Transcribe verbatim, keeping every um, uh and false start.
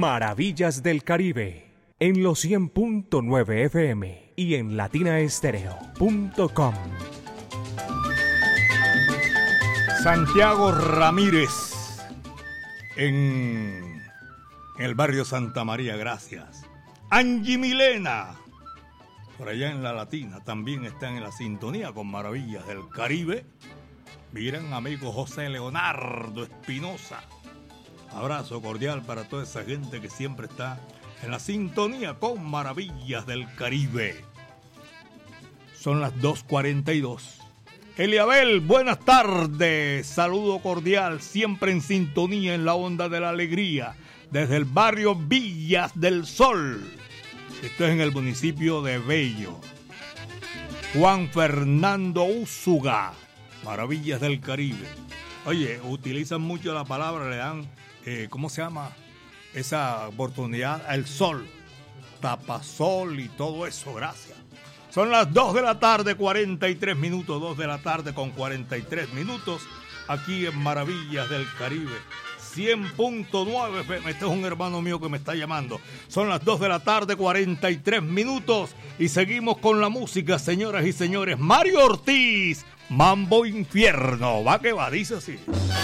Maravillas del Caribe, en los cien punto nueve F M y en latina estéreo punto com. Santiago Ramírez, en el barrio Santa María, gracias. Angie Milena, por allá en la Latina, también están en la sintonía con Maravillas del Caribe. Mi gran amigo José Leonardo Espinosa. Abrazo cordial para toda esa gente que siempre está en la sintonía con Maravillas del Caribe. Son las dos cuarenta y dos. Eliabel, buenas tardes. Saludo cordial, siempre en sintonía en la onda de la alegría, desde el barrio Villas del Sol. Esto es en el municipio de Bello. Juan Fernando Úsuga, Maravillas del Caribe. Oye, utilizan mucho la palabra, le dan, eh, ¿cómo se llama? Esa oportunidad al sol, tapasol y todo eso, gracias. Son las dos de la tarde, cuarenta y tres minutos, dos de la tarde con cuarenta y tres minutos, aquí en Maravillas del Caribe, cien punto nueve F M. Este es un hermano mío que me está llamando. Son las dos de la tarde, cuarenta y tres minutos, y seguimos con la música, señoras y señores. Mario Ortiz, Mambo Infierno, va que va, dice así.